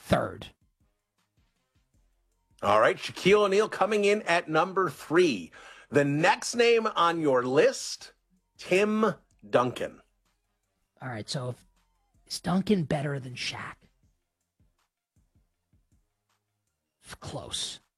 third. All right, Shaquille O'Neal coming in at number 3. The next name on your list, Tim Duncan. All right, so is Duncan better than Shaq? Close.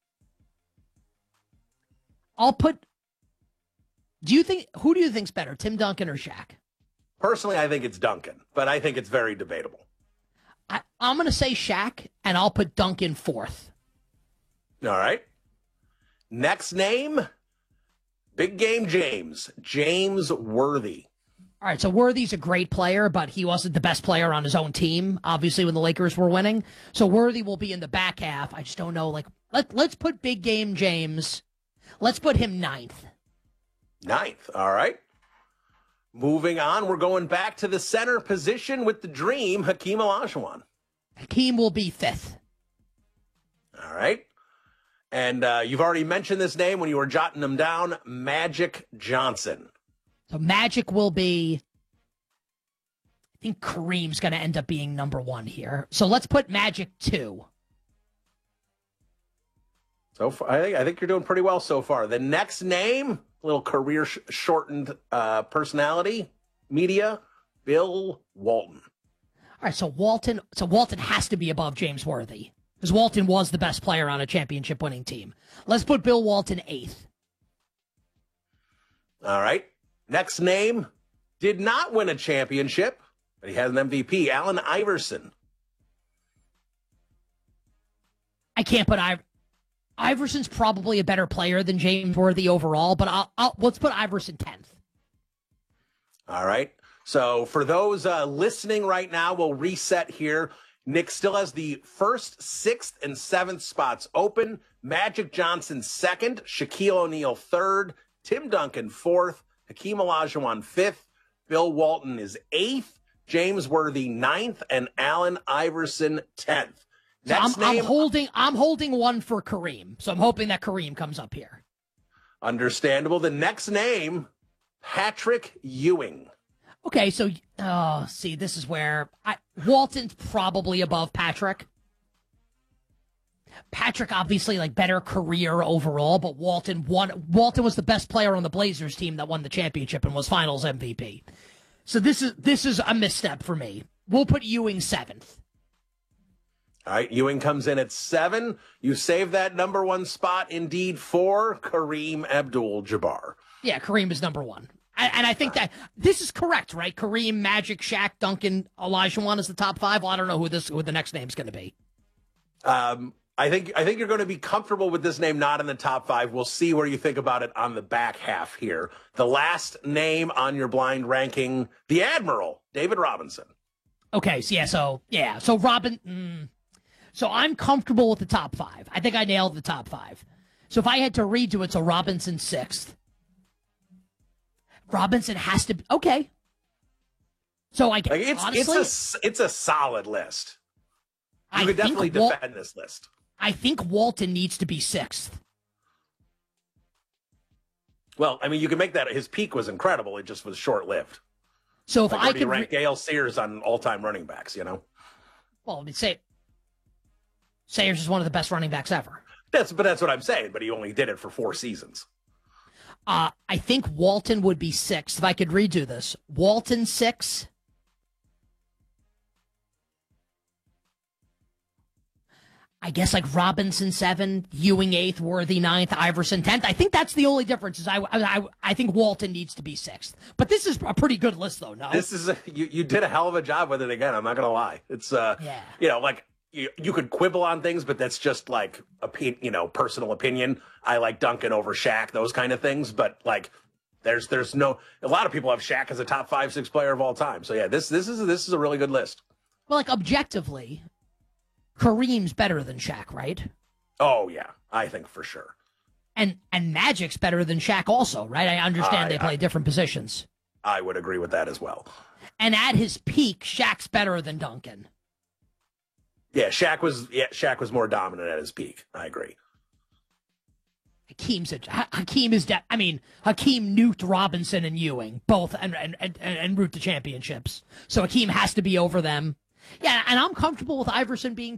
Who do you think's better, Tim Duncan or Shaq? Personally, I think it's Duncan, but I think it's very debatable. I'm going to say Shaq, and I'll put Duncan 4th. All right. Next name, Big Game James Worthy. All right, so Worthy's a great player, but he wasn't the best player on his own team, obviously, when the Lakers were winning. So Worthy will be in the back half. I just don't know. Let's put Big Game James. Let's put him 9th. 9th, all right. Moving on, we're going back to the center position with the dream, Hakeem Olajuwon. Hakeem will be 5th. All right. And you've already mentioned this name when you were jotting them down, Magic Johnson. So Magic will be, I think Kareem's going to end up being number 1 here. So let's put Magic 2. So far, I think you're doing pretty well so far. The next name, little career shortened personality, media, Bill Walton. All right, so Walton has to be above James Worthy, because Walton was the best player on a championship winning team. Let's put Bill Walton 8th. All right. Next name, did not win a championship, but he has an MVP, Allen Iverson. I can't put Iverson's probably a better player than James Worthy overall, but let's put Iverson 10th. All right. So for those listening right now, we'll reset here. Nick still has the 1st, 6th, and 7th spots open. Magic Johnson 2nd, Shaquille O'Neal 3rd, Tim Duncan 4th, Hakeem Olajuwon 5th, Bill Walton is 8th, James Worthy 9th, and Allen Iverson 10th. So I'm holding 1 for Kareem, so I'm hoping that Kareem comes up here. Understandable. The next name, Patrick Ewing. Okay, so this is where Walton's probably above Patrick. Patrick obviously better career overall, but Walton was the best player on the Blazers team that won the championship and was Finals MVP. So this is a misstep for me. We'll put Ewing 7th. All right, Ewing comes in at 7. You save that number 1 spot indeed for Kareem Abdul-Jabbar. Yeah, Kareem is number 1. And I think that this is correct, right? Kareem, Magic, Shaq, Duncan, Olajuwon is the top 5. Well, I don't know who the next name's going to be. I think you're going to be comfortable with this name not in the top 5. We'll see where you think about it on the back half here. The last name on your blind ranking, the Admiral, David Robinson. Okay, so Robin. So I'm comfortable with the top 5. I think I nailed the top 5. So if I had to redo it, so Robinson 6th. Robinson has to be okay. So honestly, it's a solid list. You could definitely defend this list. I think Walton needs to be 6th. Well, I mean, you can make that. His peak was incredible. It just was short lived. So if I could rank Gale Sayers on all time running backs, Well, I mean, Sayers is one of the best running backs ever. That's what I'm saying. But he only did it for 4 seasons. I think Walton would be 6th if I could redo this. Walton 6. I guess Robinson 7, Ewing 8th, Worthy 9th, Iverson 10th. I think that's the only difference. Is I think Walton needs to be 6th. But this is a pretty good list, though. No, this is you did a hell of a job with it again. I'm not gonna lie. It's you could quibble on things, but that's just personal opinion. I like Duncan over Shaq, those kind of things. But there's a lot of people have Shaq as a top 5, 6 player of all time. So yeah, this is a really good list. Well, objectively, Kareem's better than Shaq, right? Oh yeah, I think for sure. And Magic's better than Shaq also, right? I understand they play different positions. I would agree with that as well. And at his peak, Shaq's better than Duncan. Yeah, Shaq was more dominant at his peak. I agree. Hakeem nuked Robinson and Ewing both and root to championships. So Hakeem has to be over them. Yeah, and I'm comfortable with Iverson being